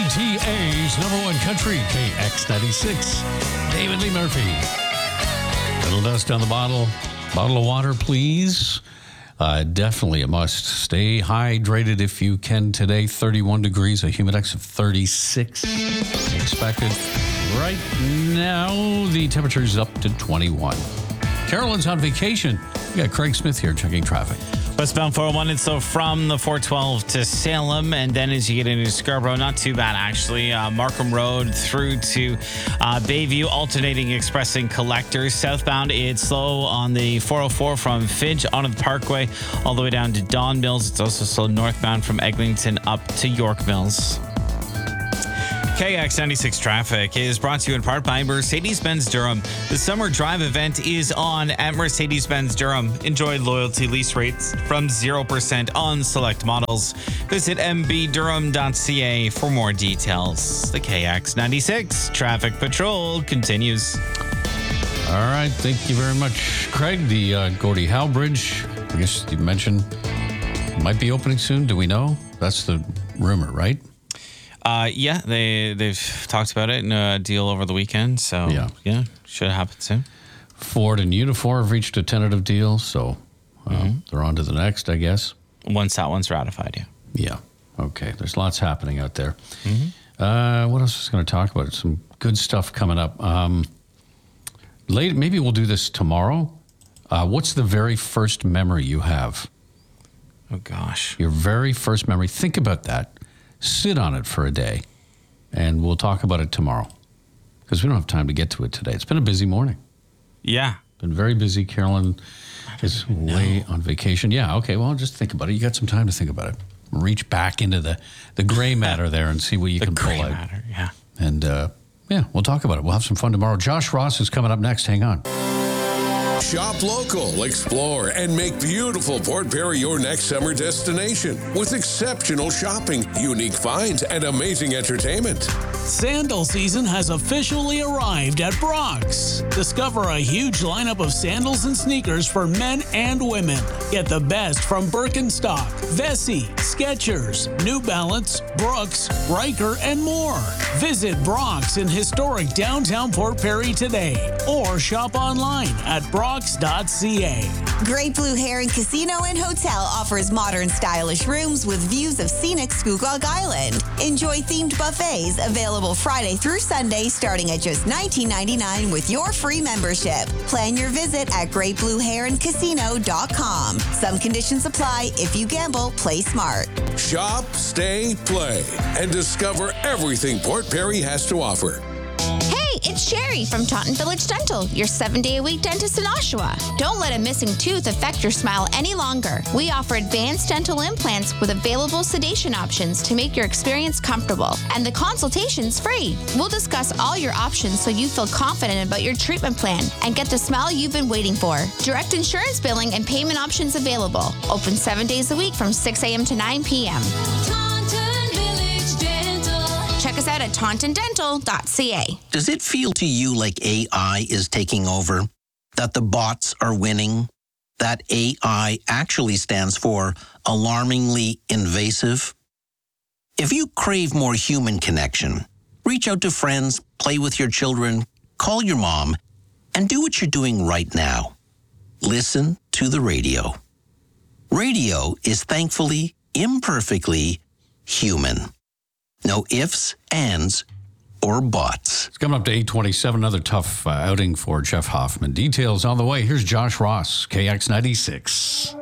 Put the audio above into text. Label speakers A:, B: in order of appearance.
A: WMTA's #1 country, KX96. David Lee Murphy. Little dust on the bottle. Bottle of water, please. Definitely a must. Stay hydrated if you can today. 31 degrees, a humidex of 36 expected. Right now, the temperature is up to 21. Carolyn's on vacation. We got Craig Smith here checking traffic.
B: Westbound 401, it's so from the 412 to Salem, and then as you get into Scarborough, not too bad actually. Markham Road through to Bayview, alternating expressing collectors. Southbound, it's slow on the 404 from Fidge onto the Parkway, all the way down to Don Mills. It's also slow northbound from Eglinton up to York Mills. KX96 traffic is brought to you in part by Mercedes-Benz Durham. The summer drive event is on at Mercedes-Benz Durham. Enjoy loyalty lease rates from 0% on select models. Visit mbdurham.ca for more details. The KX96 traffic patrol continues.
A: All right, thank you very much, Craig. The Gordie Howe Bridge, I guess you mentioned, might be opening soon. Do we know? That's the rumor, right?
B: Yeah, they've talked about it in a deal over the weekend. So, yeah should happen soon.
A: Ford and Unifor have reached a tentative deal, so they're on to the next, I guess.
B: Once that one's ratified, yeah.
A: Yeah, okay. There's lots happening out there. What else was I going to talk about? Some good stuff coming up. Maybe we'll do this tomorrow. What's the very first memory you have?
B: Oh, gosh.
A: Your very first memory. Think about that. Sit on it for a day, and we'll talk about it tomorrow because we don't have time to get to it today. It's been a busy morning.
B: Yeah.
A: Been very busy. Carolyn is away on vacation. Yeah, okay, well, just think about it. You got some time to think about it. Reach back into the gray matter there and see what you can pull out.
B: The gray matter, yeah.
A: And, we'll talk about it. We'll have some fun tomorrow. Josh Ross is coming up next. Hang on.
C: Shop local, explore, and make beautiful Port Perry your next summer destination with exceptional shopping, unique finds, and amazing entertainment.
D: Sandal season has officially arrived at Brock's. Discover a huge lineup of sandals and sneakers for men and women. Get the best from Birkenstock, Vessi, Skechers, New Balance, Brooks, Riker, and more. Visit Brock's in historic downtown Port Perry today or shop online at Brock's.ca.
E: Great Blue Heron Casino and Hotel offers modern, stylish rooms with views of scenic Scugog Island. Enjoy themed buffets available Friday through Sunday starting at just $19.99 with your free membership. Plan your visit at GreatBlueHeronCasino.com. Some conditions apply. If you gamble, play smart.
C: Shop, stay, play, and discover everything Port Perry has to offer.
F: Hey, it's Sherry from Taunton Village Dental, your 7-day-a-week dentist in Oshawa. Don't let a missing tooth affect your smile any longer. We offer advanced dental implants with available sedation options to make your experience comfortable. And the consultation's free. We'll discuss all your options so you feel confident about your treatment plan and get the smile you've been waiting for. Direct insurance billing and payment options available. Open 7 days a week from 6 a.m. to 9 p.m. Check us out at tauntondental.ca.
G: Does it feel to you like AI is taking over? That the bots are winning? That AI actually stands for alarmingly invasive? If you crave more human connection, reach out to friends, play with your children, call your mom, and do what you're doing right now. Listen to the radio. Radio is thankfully, imperfectly human. No ifs, ands, or buts.
A: It's coming up to 8:27. Another tough outing for Jeff Hoffman. Details on the way. Here's Josh Ross, KX96.